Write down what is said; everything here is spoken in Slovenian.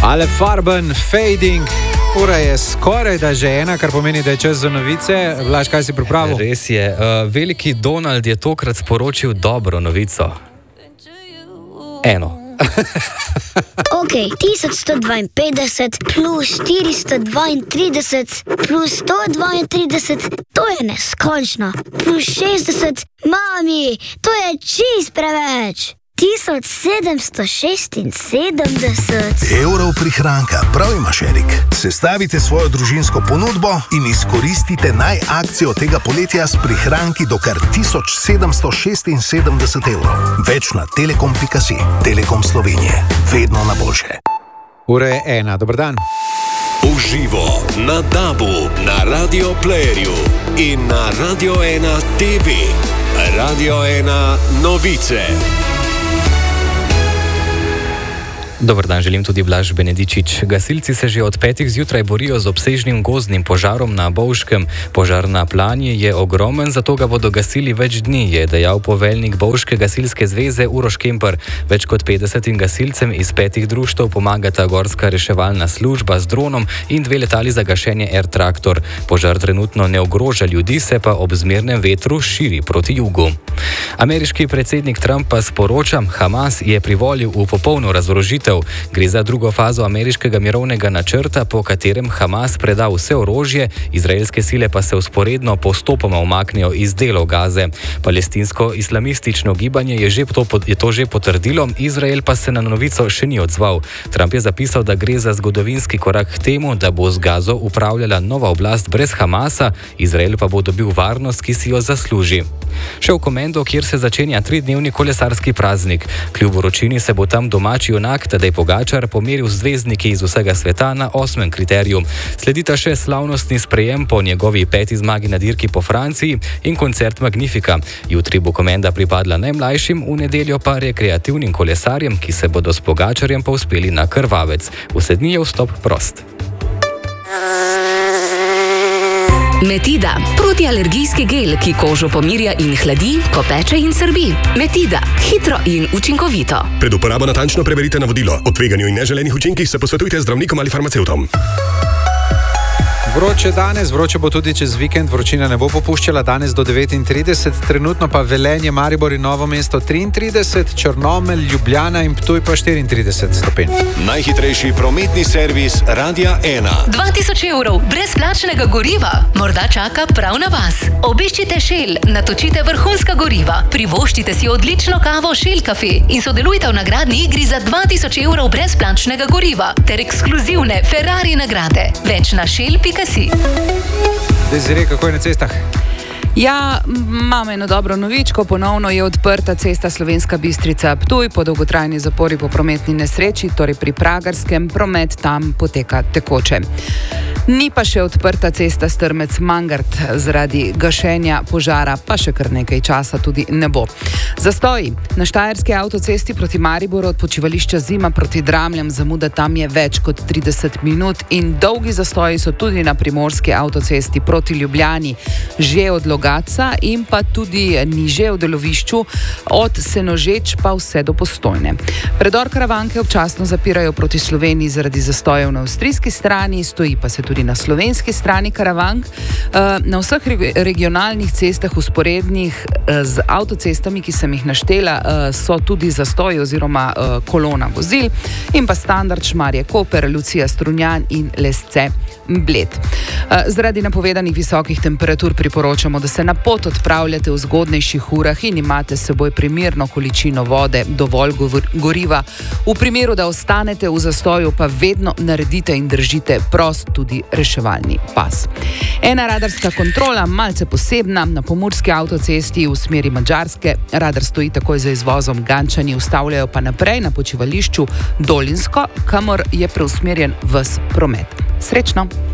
Ale Farben, Fading. Ura je skoraj da že ena, kar pomeni, da je čas za novice. Vlaš, kaj si pripravil? Res je. Veliki Donald je tokrat sporočil dobro novico. Eno. Ok, 1152 plus 432 plus 132, to je neskončno. Plus 60, mami, to je čist preveč. 1776 evrov prihranka, prav imaš, Erik. Sestavite svojo družinsko ponudbo in izkoristite akcijo tega poletja s prihranki do kar 1776 evrov. Več na telekom.si. Telekom Slovenije. Vedno na boljše. Ura je ena, dober dan. Uživo na DAB-u, na Radio Playerju in na Radio 1 TV. Radio 1 novice. Dober dan, želim tudi Blaž Benedičič. Gasilci se že od 5 zjutraj borijo z obsežnim gozdnim požarom na Bovškem. Požar na Planji je ogromen, zato ga bodo gasili več dni, je dejal poveljnik Bovške gasilske zveze Uroš Kemper. Več kot 50 gasilcem iz 5 društev pomagata gorska reševalna služba z dronom in 2 letali za gašenje Air Traktor. Požar trenutno ne ogroža ljudi, se pa ob zmernem vetru širi proti jugu. Ameriški predsednik Trump pa sporoča, Hamas je privolil v popolno razorožitev. Gre za drugo fazo ameriškega mirovnega načrta, po katerem Hamas preda vse orožje, izraelske sile pa se vzporedno postopoma umaknejo iz delov Gaze. Palestinsko-islamistično gibanje je to že potrdilo, Izrael pa se na novico še ni odzval. Trump je zapisal, da gre za zgodovinski korak k temu, da bo z Gazo upravljala nova oblast brez Hamasa, Izrael pa bo dobil varnost, ki si jo zasluži. Še v Komendo, kjer se začenja 3-dnevni kolesarski praznik. Kljub vročini se bo tam domači junak Tadej Pogačar pomeril z zvezdniki iz vsega sveta na 8. kriteriju. Sledita še slavnostni sprejem po njegovi 5. zmagi na dirki po Franciji in koncert Magnifica. Jutri bo Komenda pripadla najmlajšim, v nedeljo pa rekreativnim kolesarjem, ki se bodo s Pogačarjem povzpeli na Krvavec. Vse dni je vstop prost. Metida, protialergijski gel, ki kožo pomirja in hladi, ko peče in srbi. Metida, hitro in učinkovito. Pred uporabo natančno preberite navodilo. O tveganju in neželenih učinkih se posvetujte z zdravnikom ali farmacevtom. Vroče danes, vroče bo tudi čez vikend, vročina ne bo popuščala, danes do 39, trenutno pa Velenje, Maribor in Novo mesto 33, Črnomelj, Ljubljana in Ptuj pa 34 stopinj. Najhitrejši prometni servis Radia 1. 2000 evrov brezplačnega goriva morda čaka prav na vas. Obiščite Shell, natočite vrhunska goriva, privoščite si odlično kavo Shell Cafe in sodelujte v nagradni igri za 2000 evrov brezplačnega goriva ter ekskluzivne Ferrari nagrade. Več na shell.com. Dezirej, kako je na cestah? Ja, imamo eno dobro novičko, ponovno je odprta cesta Slovenska Bistrica-Ptuj po dolgotrajni zapori po prometni nesreči, torej pri Pragarskem, promet tam poteka tekoče. Ni pa še odprta cesta Strmec-Mangart, zaradi gašenja požara pa še kar nekaj časa tudi ne bo. Zastoji na Štajerski avtocesti proti Mariboru od počivališča Zima proti Dramljam, zamuda tam je več kot 30 minut in dolgi zastoji so tudi na Primorski avtocesti proti Ljubljani, že od Logatca in pa tudi niže v delovišču od Senožeč pa vse do Postojne. Predor Karavanke občasno zapirajo proti Sloveniji zaradi zastojev na avstrijski strani, stoji pa se tudi na slovenski strani Karavank. Na vseh regionalnih cestah usporednih z avtocestami, ki sem jih naštela, so tudi zastoji oziroma kolona vozil in pa standard Šmarje Koper, Lucija Strunjan in Lesce Bled. Zaradi napovedanih visokih temperatur priporočamo, da se na pot odpravljate v zgodnejših urah in imate s seboj primerno količino vode, dovolj goriva. V primeru, da ostanete v zastoju, pa vedno naredite in držite prost tudi reševalni pas. Ena radarska kontrola, malce posebna, na pomurski avtocesti v smeri Madžarske. Radar stoji takoj za izvozom Gančani, ustavljajo pa naprej na počivališču Dolinsko, kamor je preusmerjen ves promet. Srečno!